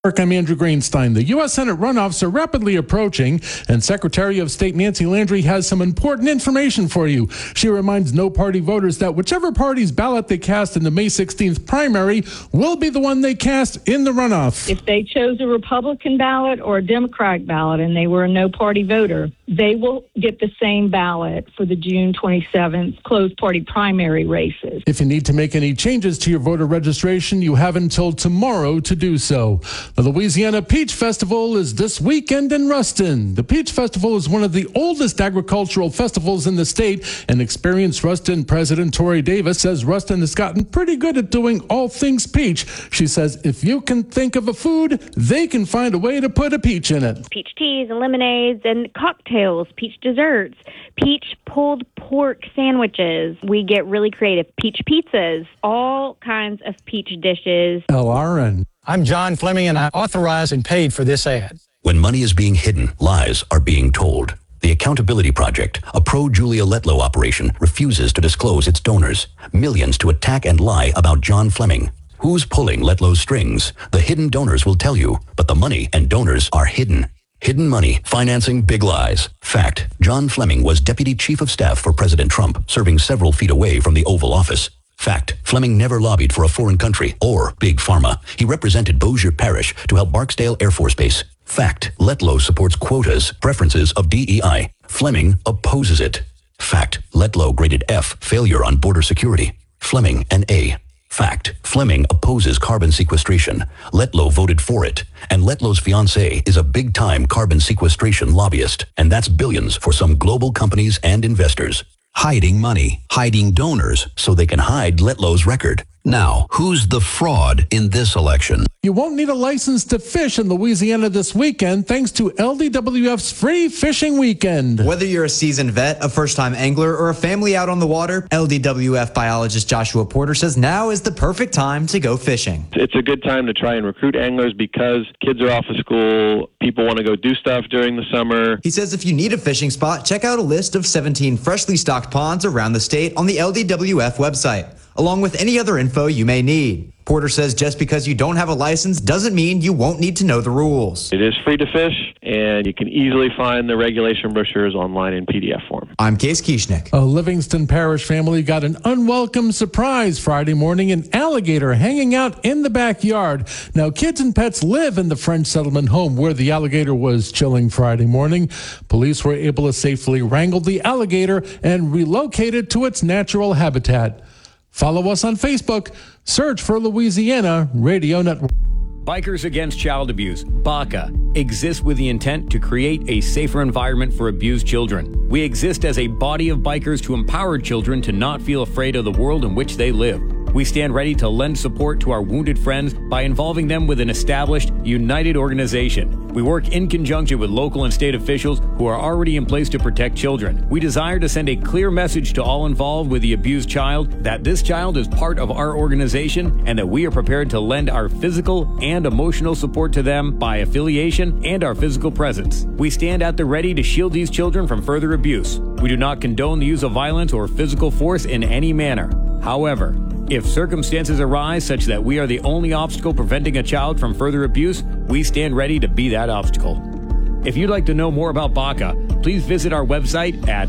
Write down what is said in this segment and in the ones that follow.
I'm Andrew Greenstein. The U.S. Senate runoffs are rapidly approaching, and Secretary of State Nancy Landry has some important information for you. She reminds no-party voters that whichever party's ballot they cast in the May 16th primary will be the one they cast in the runoff. If they chose a Republican ballot or a Democratic ballot and they were a no-party voter, they will get the same ballot for the June 27th closed party primary races. If you need to make any changes to your voter registration, you have until tomorrow to do so. The Louisiana Peach Festival is this weekend in Ruston. The Peach Festival is one of the oldest agricultural festivals in the state, and experienced Ruston President Tori Davis says Ruston has gotten pretty good at doing all things peach. She says if you can think of a food, they can find a way to put a peach in it. Peach teas and lemonades and cocktails, peach desserts, peach pulled pork sandwiches. We get really creative. Peach pizzas, all kinds of peach dishes. LRN. I'm John Fleming, and I authorized and paid for this ad. When money is being hidden, lies are being told. The Accountability Project, a pro-Julia Letlow operation, refuses to disclose its donors. Millions to attack and lie about John Fleming. Who's pulling Letlow's strings? The hidden donors will tell you, but the money and donors are hidden. Hidden money, financing big lies. Fact, John Fleming was Deputy Chief of Staff for President Trump, serving several feet away from the Oval Office. Fact, Fleming never lobbied for a foreign country or Big Pharma. He represented Bossier Parish to help Barksdale Air Force Base. Fact, Letlow supports quotas, preferences of DEI. Fleming opposes it. Fact, Letlow graded F, failure on border security. Fleming an A. Fact, Fleming opposes carbon sequestration. Letlow voted for it. And Letlow's fiancé is a big-time carbon sequestration lobbyist. And that's billions for some global companies and investors. Hiding money, hiding donors, so they can hide Letlow's record. Now, who's the fraud in this election? You won't need a license to fish in Louisiana this weekend thanks to LDWF's Free Fishing Weekend. Whether you're a seasoned vet, a first-time angler, or a family out on the water, LDWF biologist Joshua Porter says now is the perfect time to go fishing. It's a good time to try and recruit anglers because kids are off of school, people want to go do stuff during the summer. He says if you need a fishing spot, check out a list of 17 freshly stocked ponds around the state on the LDWF website, along with any other info you may need. Porter says just because you don't have a license doesn't mean you won't need to know the rules. It is free to fish, and you can easily find the regulation brochures online in PDF form. I'm Case Kieschnick. A Livingston Parish family got an unwelcome surprise Friday morning, an alligator hanging out in the backyard. Now, kids and pets live in the French settlement home where the alligator was chilling Friday morning. Police were able to safely wrangle the alligator and relocate it to its natural habitat. Follow us on Facebook. Search for Louisiana Radio Network. Bikers Against Child Abuse, BACA, exists with the intent to create a safer environment for abused children. We exist as a body of bikers to empower children to not feel afraid of the world in which they live. We stand ready to lend support to our wounded friends by involving them with an established, united organization. We work in conjunction with local and state officials who are already in place to protect children. We desire to send a clear message to all involved with the abused child that this child is part of our organization and that we are prepared to lend our physical and emotional support to them by affiliation and our physical presence. We stand at the ready to shield these children from further abuse. We do not condone the use of violence or physical force in any manner. However, if circumstances arise such that we are the only obstacle preventing a child from further abuse, we stand ready to be that obstacle. If you'd like to know more about BACA, please visit our website at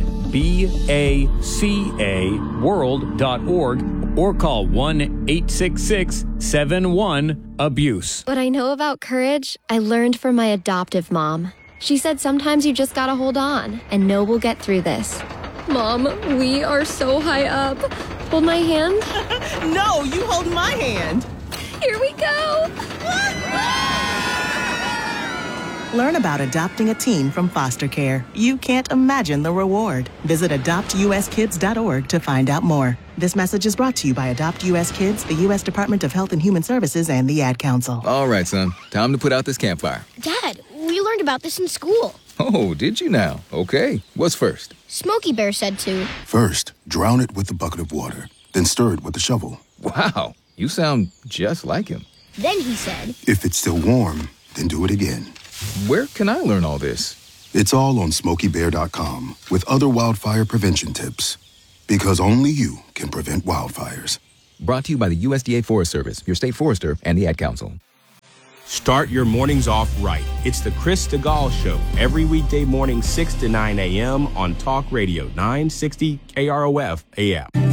bacaworld.org or call 1-866-71-ABUSE. What I know about courage, I learned from my adoptive mom. She said sometimes you just gotta hold on and know we'll get through this. Mom, we are so high up. Hold my hand. No, you hold my hand. Here we go. Learn about adopting a teen from foster care. You can't imagine the reward. Visit adoptuskids.org to find out more. This message is brought to you by Adopt U.S. Kids, the U.S. Department of Health and Human Services, and the Ad Council. All right, son. Time to put out this campfire. Dad, we learned about this in school. Oh, did you now? Okay. What's first? Smokey Bear said to. First, drown it with a bucket of water. Then stir it with a shovel. Wow. You sound just like him. Then he said. If it's still warm, then do it again. Where can I learn all this? It's all on SmokeyBear.com with other wildfire prevention tips. Because only you can prevent wildfires. Brought to you by the USDA Forest Service, your state forester, and the Ad Council. Start your mornings off right. It's the Chris DeGaulle Show, every weekday morning, 6 to 9 a.m. on Talk Radio 960 KROF AM.